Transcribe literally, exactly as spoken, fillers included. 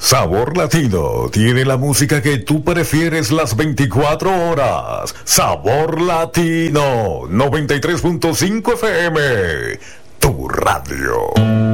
Sabor Latino tiene la música que tú prefieres las veinticuatro horas. Sabor Latino noventa y tres punto cinco F M, tu radio.